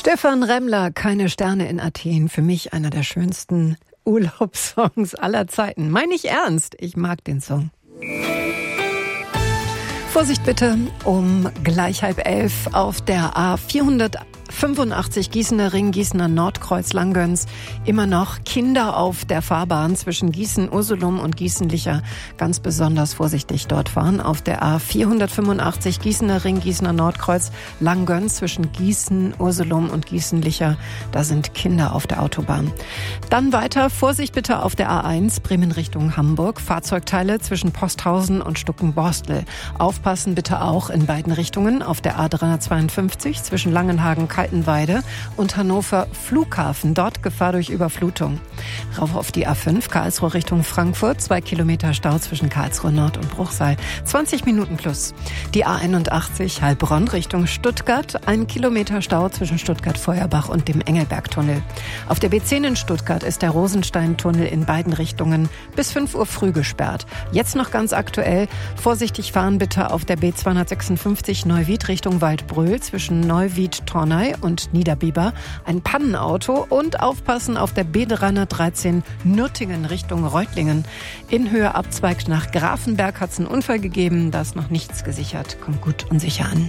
Stefan Remmler, Keine Sterne in Athen. Für mich einer der schönsten Urlaubssongs aller Zeiten. Meine ich ernst, ich mag den Song. Vorsicht bitte, um gleich 10:30 auf der A485 Gießener Ring, Gießener Nordkreuz, Langgöns. Immer noch Kinder auf der Fahrbahn zwischen Gießen-Ursulum und Gießen-Licher. Ganz besonders vorsichtig dort fahren. Auf der A485 Gießener Ring, Gießener Nordkreuz, Langgöns zwischen Gießen-Ursulum und Gießen-Licher. Da sind Kinder auf der Autobahn. Dann weiter, Vorsicht bitte auf der A1 Bremen Richtung Hamburg. Fahrzeugteile zwischen Posthausen und Stuckenborstel. Aufpassen bitte auch in beiden Richtungen auf der A352 zwischen Langenhagen, Kaltenweide und Hannover Flughafen. Dort Gefahr durch Überflutung. Rauf auf die A5 Karlsruhe Richtung Frankfurt. 2 Kilometer Stau zwischen Karlsruhe Nord und Bruchsal. 20 Minuten plus. Die A81 Heilbronn Richtung Stuttgart. 1 Kilometer Stau zwischen Stuttgart-Feuerbach und dem Engelbergtunnel. Auf der B10 in Stuttgart ist der Rosensteintunnel in beiden Richtungen bis 5 Uhr früh gesperrt. Jetzt noch ganz aktuell. Vorsichtig fahren bitte auf der B256 Neuwied Richtung Waldbröl zwischen Neuwied-Tornay und Niederbiber. Ein Pannenauto und aufpassen auf der B313 Nürtingen Richtung Reutlingen. In Höhe abzweigt nach Grafenberg hat es einen Unfall gegeben. Da ist noch nichts gesichert. Kommt gut und sicher an.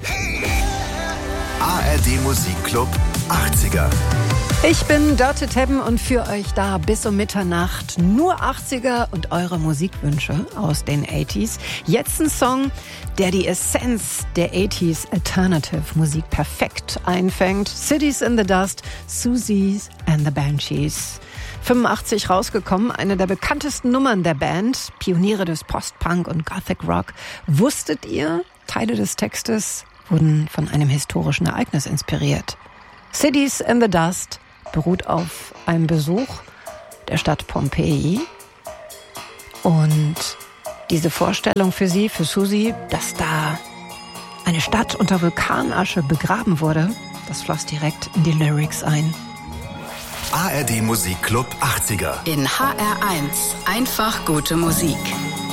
ARD Musikclub 80er. Ich bin Dörte Tebben und für euch da bis um Mitternacht nur 80er und eure Musikwünsche aus den 80s. Jetzt ein Song, der die Essenz der 80s Alternative Musik perfekt einfängt. Cities in the Dust, Siouxsie and the Banshees. 85 rausgekommen, eine der bekanntesten Nummern der Band, Pioniere des Post-Punk und Gothic Rock. Wusstet ihr, Teile des Textes wurden von einem historischen Ereignis inspiriert. Cities in the Dust beruht auf einem Besuch der Stadt Pompeji. Und diese Vorstellung für Siouxsie, dass da eine Stadt unter Vulkanasche begraben wurde, das floss direkt in die Lyrics ein. ARD Musikclub 80er. In HR1 einfach gute Musik.